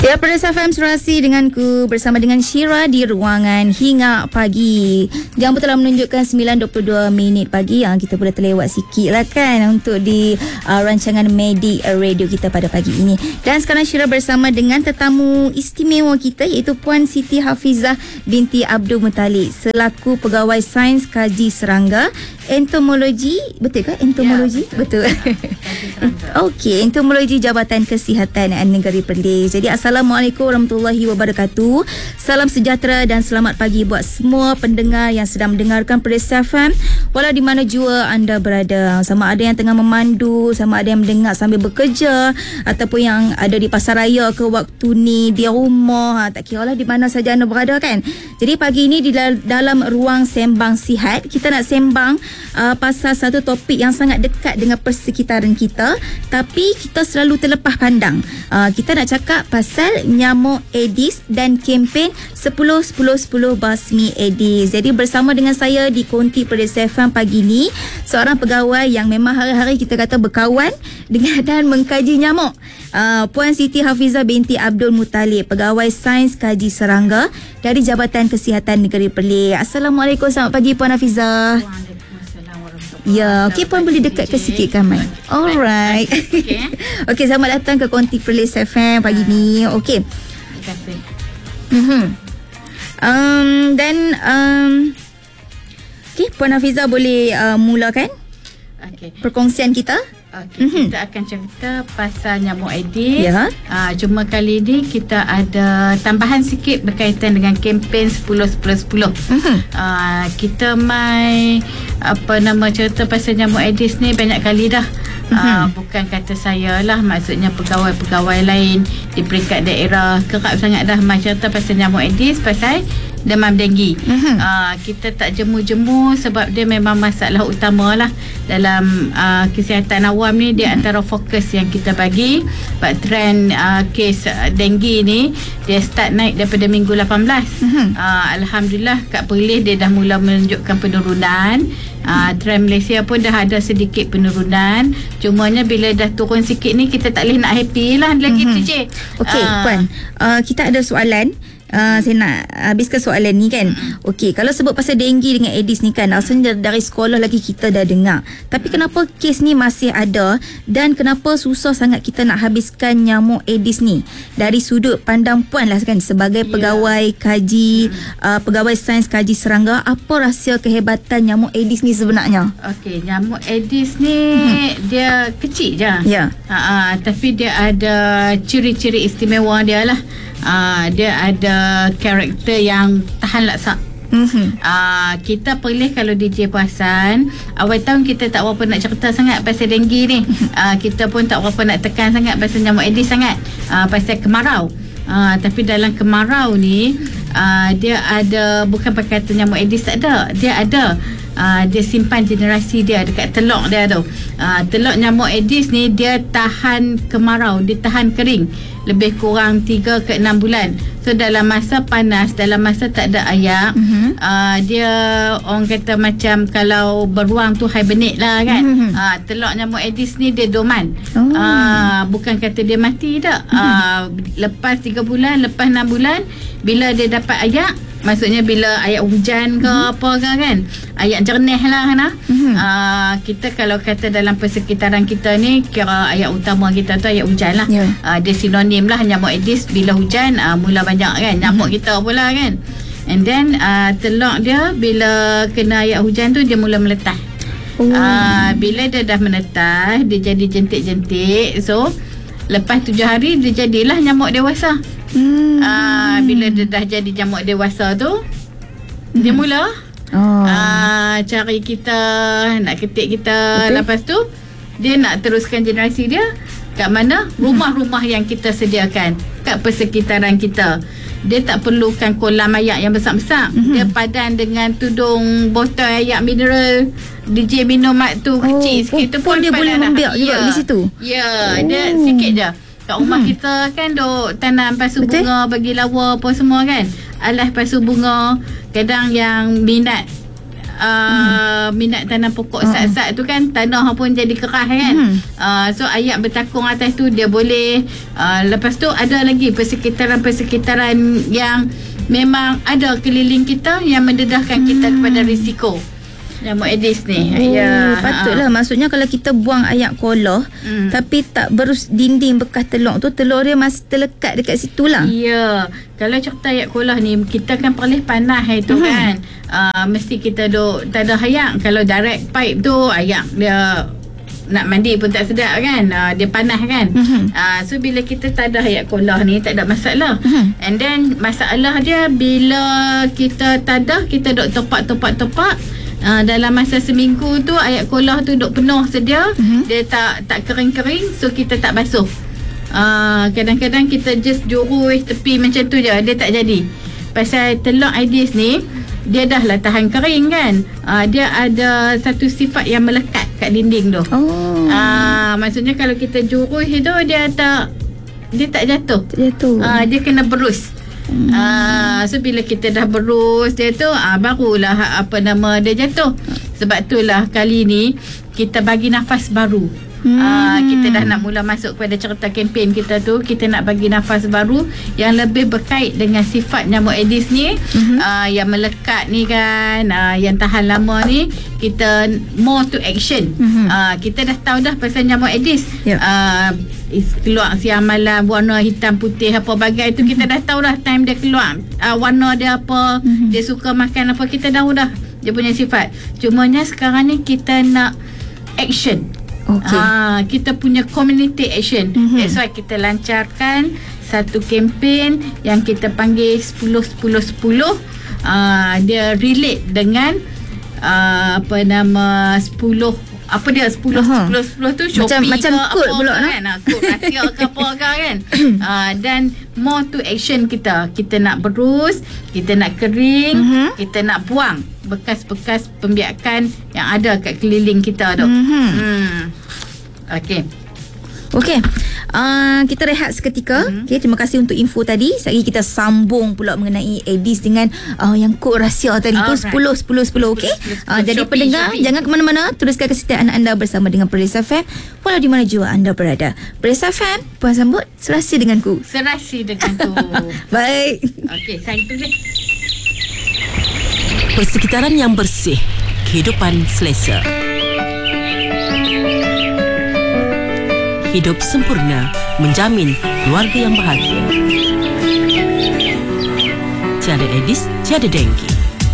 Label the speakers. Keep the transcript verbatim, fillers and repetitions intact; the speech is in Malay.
Speaker 1: Ya, Perlis F M Serasi denganku bersama dengan Syira di ruangan hingga pagi. Jam pun telah menunjukkan sembilan dua puluh dua minit pagi. Yang kita boleh terlewat sikit lah kan untuk di uh, rancangan Medik Radio kita pada pagi ini. Dan sekarang Syira bersama dengan tetamu istimewa kita iaitu Puan Siti Hafizah binti Abdul Muttalib selaku Pegawai Sains Kaji Serangga Entomologi. Betul ke? Entomologi? Ya, betul. betul. Okey, Entomologi Jabatan Kesihatan Negeri Perlis. Jadi Assalamualaikum warahmatullahi wabarakatuh. Salam sejahtera dan selamat pagi buat semua pendengar yang sedang mendengarkan Perlis F M walau di mana jua anda berada. Sama ada yang tengah memandu, sama ada yang mendengar sambil bekerja, ataupun yang ada di pasaraya ke waktu ni di rumah, tak kira lah di mana saja anda berada kan. Jadi pagi ini di dalam ruang sembang sihat kita nak sembang Uh, pasal satu topik yang sangat dekat dengan persekitaran kita, tapi kita selalu terlepas pandang. Uh, kita nak cakap pasal nyamuk Aedes dan kempen sepuluh sepuluh sepuluh basmi Aedes. Jadi bersama dengan saya di Konti Perlis F M pagi ni, seorang pegawai yang memang hari-hari kita kata berkawan dengan dan mengkaji nyamuk. Uh, Puan Siti Hafizah binti Abdul Muttalib, Pegawai Sains Kaji Serangga dari Jabatan Kesihatan Negeri Perlis. Assalamualaikum, selamat pagi Puan Hafizah. Ya, okey, Puan boleh dekat ke sikit kan, Mai? Alright. Okey. Okey, selamat datang ke Konti Perlis F M pagi uh, ni. Okey.
Speaker 2: Terima kasih.
Speaker 1: Mhm. Um dan um okey, Puan Hafizah boleh uh, mulakan?
Speaker 2: Okey.
Speaker 1: Perkongsian kita?
Speaker 2: Okay, mm-hmm. Kita akan cerita pasal nyamuk Aedes.
Speaker 1: Ya.
Speaker 2: Uh, cuma kali ni kita ada tambahan sikit berkaitan dengan kempen sepuluh sepuluh sepuluh. Mm-hmm. Uh, kita mai apa nama cerita pasal nyamuk Aedes ni banyak kali dah. Mm-hmm. Uh, bukan kata saya lah, maksudnya pegawai-pegawai lain di peringkat daerah kerap sangat dah mai cerita pasal nyamuk Aedes, pasal demam denggi. Mm-hmm. Uh, kita tak jemu-jemu sebab dia memang masalah utama lah dalam uh, kesihatan awam ni. Dia mm-hmm. antara fokus yang kita bagi. Sebab trend uh, kes uh, denggi ni dia start naik daripada minggu lapan belas. Mm-hmm. uh, Alhamdulillah kat Perlis dia dah mula menunjukkan penurunan. Uh, trend Malaysia pun dah ada sedikit penurunan. Cumanya bila dah turun sikit ni kita tak boleh nak happy lah lagi mm-hmm. tu je.
Speaker 1: Okey, uh, Puan, uh, kita ada soalan. Uh, saya nak habiskan soalan ni kan. Okey, kalau sebut pasal denggi dengan Aedes ni kan, rasanya dari sekolah lagi kita dah dengar. Tapi kenapa kes ni masih ada dan kenapa susah sangat kita nak habiskan nyamuk Aedes ni? Dari sudut pandang Puan lah kan, sebagai pegawai kaji, uh, pegawai sains kaji serangga, apa rahsia kehebatan nyamuk Aedes ni sebenarnya?
Speaker 2: Okey, nyamuk Aedes ni hmm. dia kecil je.
Speaker 1: Ya.
Speaker 2: Ha, tapi dia ada ciri-ciri istimewa dia lah. Uh, dia ada karakter yang tahan laksa. Mm-hmm. Uh, kita Perlis kalau D J Perasan, awal tahun kita tak berapa nak cerita sangat pasal denggi ni. uh, Kita pun tak berapa nak tekan sangat pasal nyamuk Aedes sangat, uh, pasal kemarau. uh, Tapi dalam kemarau ni uh, dia ada, bukan pakai kata nyamuk Aedes tak ada, dia ada. Uh, dia simpan generasi dia dekat telok dia tu. uh, Telok nyamuk Aedes ni dia tahan kemarau, dia tahan kering lebih kurang tiga ke enam bulan. So dalam masa panas, dalam masa tak ada air, mm-hmm. uh, dia orang kata macam kalau beruang tu hibernate lah kan. Mm-hmm. uh, Telok nyamuk Aedes ni dia dorman. oh. uh, Bukan kata dia mati tak. mm-hmm. uh, Lepas tiga bulan, lepas enam bulan, bila dia dapat air, maksudnya bila ayat hujan ke mm-hmm. apa ke kan, ayat jernih lah Hana. Mm-hmm. uh, Kita kalau kata dalam persekitaran kita ni, kira ayat utama kita tu ayat hujan lah. yeah. uh, Dia sinonim lah nyamuk Aedes. Bila hujan uh, mula banyak kan nyamuk mm-hmm. kita pula kan. And then uh, telok dia bila kena ayat hujan tu dia mula meletas. oh. uh, Bila dia dah menetas, dia jadi jentik-jentik. So lepas tujuh hari dia jadilah nyamuk dewasa. Hmm. Uh, bila dia dah jadi nyamuk dewasa tu, hmm. dia mula oh. uh, cari kita, nak ketik kita. Okay. Lepas tu dia nak teruskan generasi dia kat mana? Rumah-rumah yang kita sediakan kat persekitaran kita. Dia tak perlukan kolam air yang besar-besar. Mm-hmm. Dia padan dengan tudung botol air mineral D J minum mak tu, oh, kecil sikit tu pun
Speaker 1: dia boleh membiak juga di situ.
Speaker 2: Ya, yeah, oh. dia sikit je. Kat rumah hmm. kita kan duk tanam pasu Betul? bunga, bagi lawa apa semua kan. Alas pasu bunga. Kadang yang minat uh, minat tanam pokok
Speaker 1: Hmm.
Speaker 2: sat-sat tu kan, tanah pun jadi keras kan.
Speaker 1: Hmm.
Speaker 2: Uh, so ayak bertakung atas tu dia boleh. Uh, lepas tu ada lagi persekitaran-persekitaran yang memang ada keliling kita yang mendedahkan hmm. kita kepada risiko nyamuk Aedes ni.
Speaker 1: Oh,
Speaker 2: ya,
Speaker 1: patutlah.
Speaker 2: ha.
Speaker 1: Maksudnya kalau kita buang ayak kolah
Speaker 2: Hmm.
Speaker 1: tapi tak berus dinding bekas telur tu, telur dia masih terlekat dekat situ lah.
Speaker 2: Ya, kalau cerita ayak kolah ni, kita kan perlis panas itu
Speaker 1: Mhm.
Speaker 2: kan. Uh, mesti kita duk tak ada ayak. Kalau direct pipe tu ayak dia nak mandi pun tak sedap kan. Uh, dia panas kan.
Speaker 1: Mhm.
Speaker 2: Uh, so bila kita tak ada ayak kolah ni, tak ada masalah.
Speaker 1: Mhm.
Speaker 2: And then masalah dia bila kita tadah, kita duk topak-topak-topak. Uh, dalam masa seminggu tu ayak kolah tu duk penuh sedia.
Speaker 1: Mhm.
Speaker 2: Dia tak tak kering-kering, so kita tak basuh. Uh, kadang-kadang kita just jurus tepi macam tu je, dia tak jadi. Pasal telur Aedes ni dia dah lah tahan kering kan. Uh, dia ada satu sifat yang melekat kat dinding tu.
Speaker 1: Oh.
Speaker 2: Uh, maksudnya kalau kita jurus itu dia tak dia tak jatuh.
Speaker 1: Jatuh.
Speaker 2: Uh, dia kena berus. Hmm. Uh, so bila kita dah berus dia tu, uh, barulah apa nama dia jatuh. Sebab itulah kali ni kita bagi nafas baru. Hmm. Uh, kita dah nak mula masuk kepada cerita kempen kita tu. Kita nak bagi nafas baru yang lebih berkait dengan sifat nyamuk Aedes ni. Hmm. uh, Yang melekat ni kan, uh, yang tahan lama ni. Kita more to action. Hmm. uh, Kita dah tahu dah pasal nyamuk Aedes.
Speaker 1: Yep.
Speaker 2: uh, Keluar siang malam, warna hitam putih apa bagai tu, kita dah tahu dah time dia keluar, uh, warna dia apa,
Speaker 1: Hmm.
Speaker 2: dia suka makan apa, kita tahu dah dia punya sifat. Cumanya sekarang ni kita nak action.
Speaker 1: Okey.
Speaker 2: Ah, kita punya community action.
Speaker 1: Mhm.
Speaker 2: That's why kita lancarkan satu kempen yang kita panggil sepuluh sepuluh sepuluh. Ah, dia relate dengan ah, apa nama sepuluh, apa dia sepuluh
Speaker 1: Aha.
Speaker 2: sepuluh sepuluh tu
Speaker 1: Macam-
Speaker 2: Shopee
Speaker 1: macam
Speaker 2: ke
Speaker 1: kod
Speaker 2: apa
Speaker 1: pula,
Speaker 2: ke
Speaker 1: no?
Speaker 2: kan. Ah, kod rahsia ke apa ke kan. Ah, dan more to action kita. Kita nak berus, kita nak kering,
Speaker 1: Mhm.
Speaker 2: kita nak buang bekas-bekas pembiakan yang ada kat keliling kita tu.
Speaker 1: Mhm.
Speaker 2: Hmm. Okey.
Speaker 1: Okey, uh, kita rehat seketika.
Speaker 2: Mhm.
Speaker 1: Okey, terima kasih untuk info tadi. Sekali kita sambung pula mengenai Aedes dengan uh, yang kod rahsia tadi tu
Speaker 2: Alright.
Speaker 1: sepuluh sepuluh sepuluh. Okey. Uh, jadi
Speaker 2: Shopee,
Speaker 1: pendengar,
Speaker 2: Shopee.
Speaker 1: jangan ke mana-mana. Teruskan kesetiaan anda bersama dengan Perlis F M walau di mana jua anda berada. Perlis F M, puan sambut serasi denganku.
Speaker 2: Serasi dengan tu.
Speaker 1: Baik.
Speaker 2: Okey, saya tu deh.
Speaker 3: Persekitaran yang bersih, kehidupan selesa. Hidup sempurna menjamin keluarga yang bahagia. Tiada Aedes, tiada dengki.